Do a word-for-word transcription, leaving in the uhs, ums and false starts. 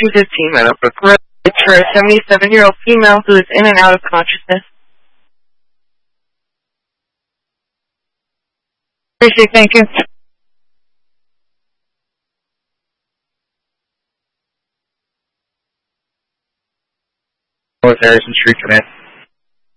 two fifteen Meadowbrook Road for a seventy-seven-year-old female who is in and out of consciousness. Appreciate, thank you. North Harrison Street, command.